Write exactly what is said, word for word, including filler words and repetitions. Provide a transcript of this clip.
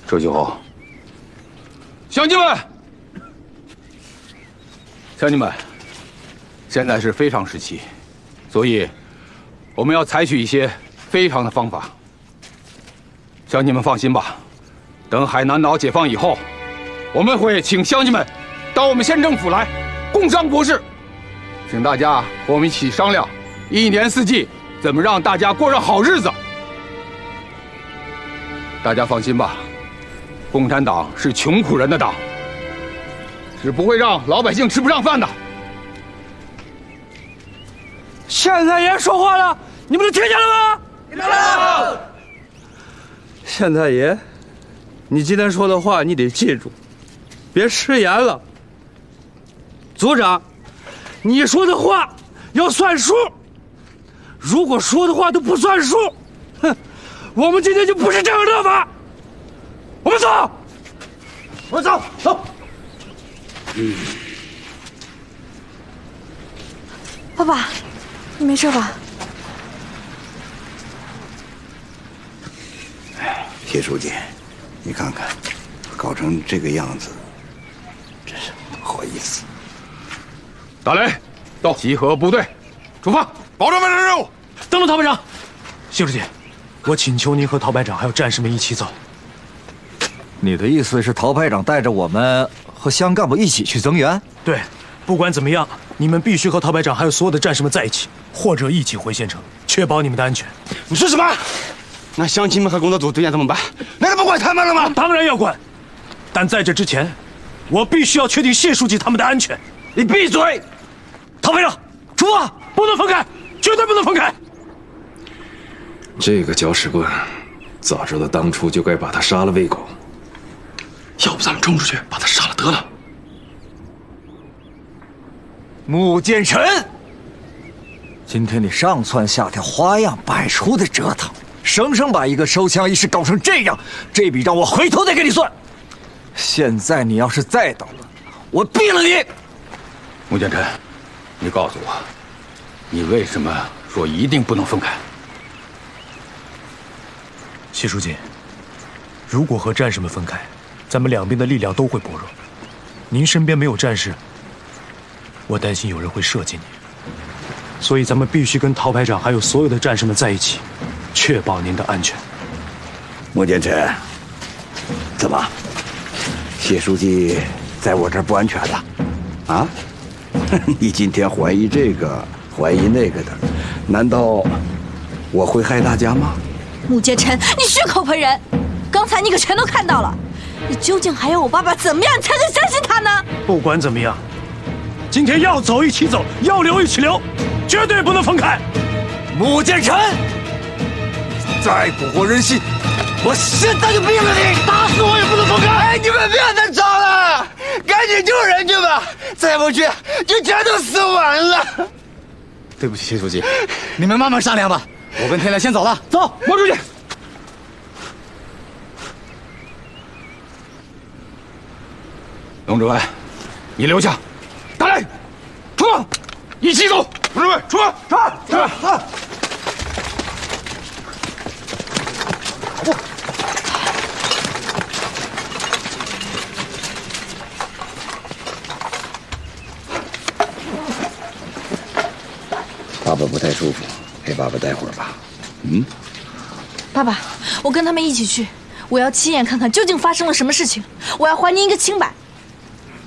周继侯，乡亲们，乡亲们，现在是非常时期，所以我们要采取一些非常的方法。乡亲们放心吧，等海南岛解放以后，我们会请乡亲们到我们县政府来共商国事，请大家和我们一起商量，一年四季怎么让大家过上好日子。大家放心吧。 共产党是穷苦人的党，是不会让老百姓吃不上饭的。 县太爷说话了，你们都听见了吗？ 听到了。 县太爷，你今天说的话你得记住，别食言了。组长，你说的话要算数，如果说的话都不算数，哼，我们今天就不是这样乐法。 我们走，我们走，走。 嗯，爸爸，你没事吧？ 哎，谢书记，你看看，搞成这个样子，真是不好意思。 大雷，到，集合部队，出发，保证完成任务。 等等，陶排长，谢书记，我请求您和陶排长还有战士们一起走。 你的意思是陶排长带着我们和乡干部一起去增援？ 对，不管怎么样，你们必须和陶排长还有所有的战士们在一起，或者一起回县城，确保你们的安全。 你说什么？那乡亲们和工作组队员怎么办？难道不管他们了吗？ 当然要管，但在这之前，我必须要确定谢书记他们的安全。 你闭嘴！ 陶排长，出发，不能分开，绝对不能分开。 这个搅屎棍，早知道当初就该把他杀了喂狗。 要不咱们冲出去把他杀了得了。 穆剑臣，今天你上蹿下跳，花样百出的折腾，生生把一个收枪仪式搞成这样，这笔账我回头再给你算。现在你要是再捣乱，我毙了你！ 穆剑臣，你告诉我，你为什么说一定不能分开？ 谢书记，如果和战士们分开， 咱们两边的力量都会薄弱，您身边没有战士，我担心有人会射击你，所以咱们必须跟陶排长还有所有的战士们在一起，确保您的安全。 穆剑臣，怎么，谢书记在我这儿不安全了？啊？你今天怀疑这个，怀疑那个的，难道我会害大家吗？ 穆剑臣，你血口喷人，刚才你可全都看到了。 你究竟还要我爸爸怎么样才能相信他呢？ 不管怎么样，今天要走一起走，要留一起留，绝对不能分开。 穆剑臣，再不活人心，我现在就毙了你！ 打死我也不能分开！哎，你们别再吵了，赶紧救人去吧！再不去，就全都死完了。 对不起，谢书记，你们慢慢商量吧。我跟天亮先走了，走， 摸出去。 龙志文，你留下。大雷，出发，一起走。同志们，出发，出发，出发。 爸爸不太舒服，陪爸爸待会儿吧。嗯。 爸爸，我跟他们一起去，我要亲眼看看究竟发生了什么事情，我要还您一个清白。